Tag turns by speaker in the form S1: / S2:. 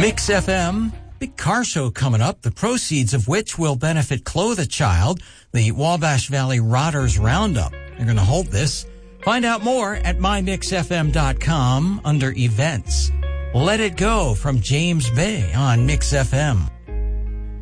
S1: Mix FM, big car show coming up, the proceeds of which will benefit Clothe a Child, the Wabash Valley Rotters Roundup. They're going to hold this. Find out more at mymixfm.com under events. Let It Go from James Bay on Mix FM.